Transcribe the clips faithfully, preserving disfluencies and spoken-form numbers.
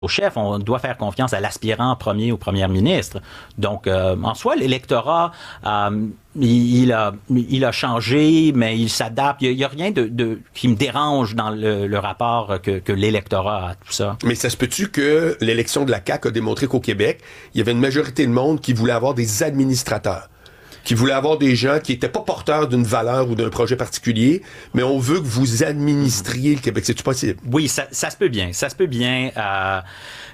au chef, on doit faire confiance à l'aspirant premier ou première ministre. Donc, euh, en soi, l'électorat, euh, il, il, a, il a changé, mais il s'adapte. Il n'y a, a rien de, de, qui me dérange dans le, le rapport que, que l'électorat a à tout ça. Mais ça se peut-tu que l'élection de la C A Q a démontré qu'au Québec, il y avait une majorité de monde qui voulait avoir des administrateurs, qui voulait avoir des gens qui étaient pas porteurs d'une valeur ou d'un projet particulier, mais on veut que vous administriez le Québec. C'est-tu possible? Oui, ça, ça se peut bien. Ça se peut bien. Euh,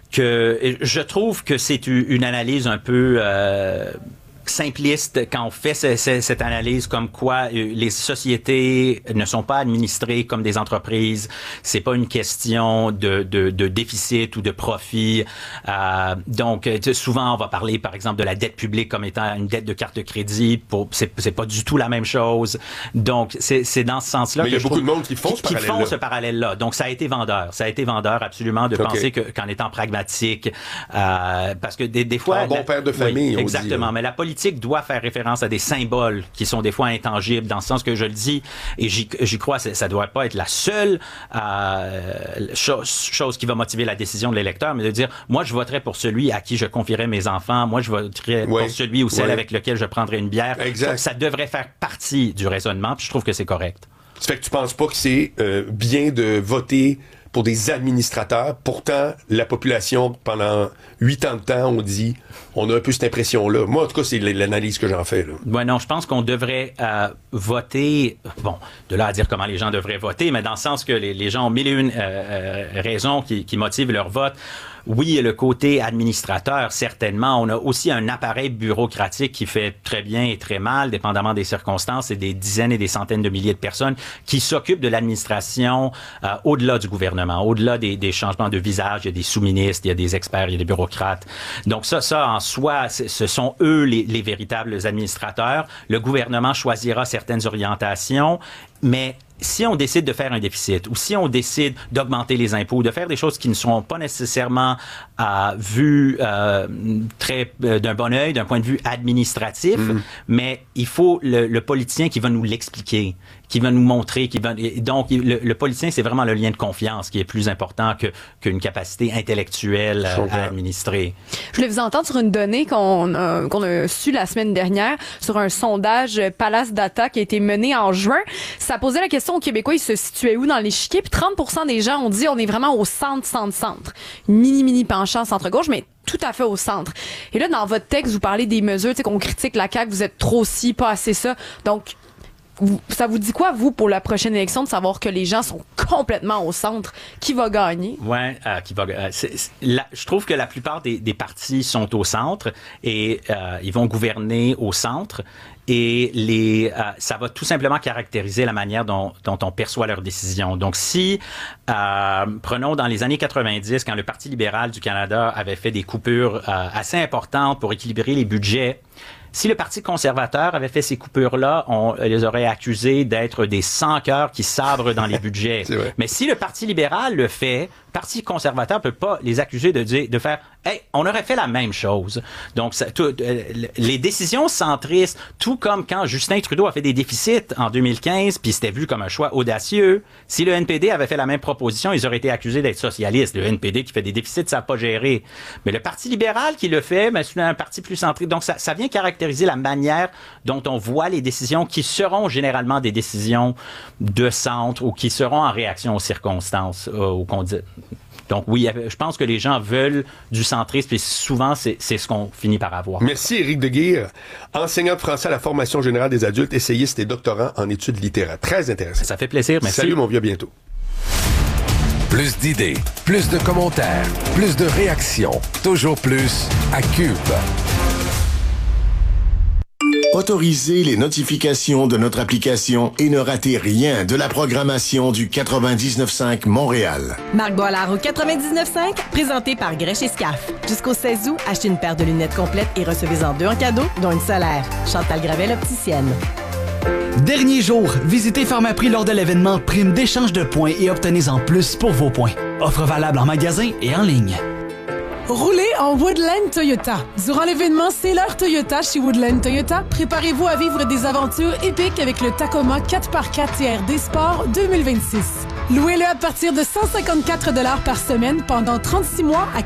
que je trouve que c'est une analyse un peu euh, simpliste quand on fait ce, ce, cette analyse comme quoi les sociétés ne sont pas administrées comme des entreprises. C'est pas une question de, de, de déficit ou de profit. Euh, donc, souvent, on va parler, par exemple, de la dette publique comme étant une dette de carte de crédit. Pour, c'est, c'est pas du tout la même chose. Donc, c'est, c'est dans ce sens-là Mais que il y a beaucoup trouve, de monde qui font qui, ce parallèle-là. Qui font ce parallèle-là. Donc, ça a été vendeur. Ça a été vendeur, absolument, de okay. penser que, qu'en étant pragmatique, euh, parce que des, des fois... Un bon la, père de famille, oui, on exactement. dit, mais la politique doit faire référence à des symboles qui sont des fois intangibles, dans le sens que je le dis, et j'y, j'y crois, ça ne doit pas être la seule euh, chose, chose qui va motiver la décision de l'électeur, mais de dire, moi, je voterai pour celui à qui je confierai mes enfants, moi, je voterai oui. pour celui ou celle oui. avec lequel je prendrai une bière. Exact. Ça, ça devrait faire partie du raisonnement, puis je trouve que c'est correct. Ça fait que tu penses pas que c'est euh, bien de voter pour des administrateurs. Pourtant, la population, pendant huit ans de temps, on dit, on a un peu cette impression-là. Moi, en tout cas, c'est l'analyse que j'en fais, là. Ouais, non, je pense qu'on devrait euh, voter, bon, de là à dire comment les gens devraient voter, mais dans le sens que les, les gens ont mille et une euh, euh, raisons qui, qui motivent leur vote. Oui, le côté administrateur, certainement. On a aussi un appareil bureaucratique qui fait très bien et très mal, dépendamment des circonstances, et des dizaines et des centaines de milliers de personnes qui s'occupent de l'administration euh, au-delà du gouvernement, au-delà des, des changements de visage. Il y a des sous-ministres, il y a des experts, il y a des bureaucrates. Donc ça, ça en soi, ce sont eux les, les véritables administrateurs. Le gouvernement choisira certaines orientations, mais si on décide de faire un déficit ou si on décide d'augmenter les impôts, de faire des choses qui ne seront pas nécessairement euh, vues euh, très euh, d'un bon œil, d'un point de vue administratif, mmh. mais il faut le, le politicien qui va nous l'expliquer, qui va nous montrer, qui va donc le, le politicien, c'est vraiment le lien de confiance qui est plus important que qu'une capacité intellectuelle euh, à administrer. Je voulais vous entendre sur une donnée qu'on a, qu'on a su la semaine dernière sur un sondage Palace Data qui a été mené en juin. Ça posait la question aux Québécois, ils se situaient où dans l'échiquier? Puis trente pour cent des gens ont dit on est vraiment au centre, centre, centre. Mini, mini penchant centre-gauche, mais tout à fait au centre. Et là, dans votre texte, vous parlez des mesures, tu sais, qu'on critique la C A Q, vous êtes trop ci, pas assez ça. Donc, vous, ça vous dit quoi, vous, pour la prochaine élection, de savoir que les gens sont complètement au centre? Qui va gagner? Oui, euh, qui va euh, c'est, c'est, la, je trouve que la plupart des, des partis sont au centre et euh, ils vont gouverner au centre. Et les, euh, ça va tout simplement caractériser la manière dont, dont on perçoit leurs décisions. Donc, si, euh, prenons dans les années quatre-vingt-dix, quand le Parti libéral du Canada avait fait des coupures euh, assez importantes pour équilibrer les budgets, si le Parti conservateur avait fait ces coupures-là, on les aurait accusés d'être des sans-cœurs qui sabrent dans les budgets. Mais si le Parti libéral le fait, le Parti conservateur ne peut pas les accuser de, dire, de faire « Hey, on aurait fait la même chose ». Donc, ça, tout, euh, les décisions centristes, tout comme quand Justin Trudeau a fait des déficits en deux mille quinze, puis c'était vu comme un choix audacieux, si le N P D avait fait la même proposition, ils auraient été accusés d'être socialistes. Le N P D qui fait des déficits, ça n'a pas géré. Mais le Parti libéral qui le fait, ben, c'est un parti plus centriste. Donc, ça, ça vient caractériser la manière dont on voit les décisions qui seront généralement des décisions de centre ou qui seront en réaction aux circonstances, euh, aux conditions. Donc oui, je pense que les gens veulent du centrisme et souvent, c'est, c'est ce qu'on finit par avoir. Merci Éric Deguire, enseignant de français à la formation générale des adultes, essayiste et doctorant en études littéraires. Très intéressant. Ça fait plaisir, merci. Salut mon vieux, à bientôt. Plus d'idées, plus de commentaires, plus de réactions, toujours plus à Cube. Autorisez les notifications de notre application et ne ratez rien de la programmation du quatre-vingt-dix-neuf cinq Montréal. Marc Boilard au quatre-vingt-dix-neuf cinq, présenté par Grèche et Scaf. Jusqu'au seize août, achetez une paire de lunettes complètes et recevez-en deux en cadeau, dont une solaire. Chantal Gravel, opticienne. Dernier jour, visitez Pharmaprix lors de l'événement Prime d'échange de points et obtenez-en plus pour vos points. Offre valable en magasin et en ligne. Roulez en Woodland Toyota. Durant l'événement C'est l'heure Toyota chez Woodland Toyota, préparez-vous à vivre des aventures épiques avec le Tacoma quatre par quatre T R D Sport deux mille vingt-six. Louez-le à partir de cent cinquante-quatre dollars par semaine pendant trente-six mois à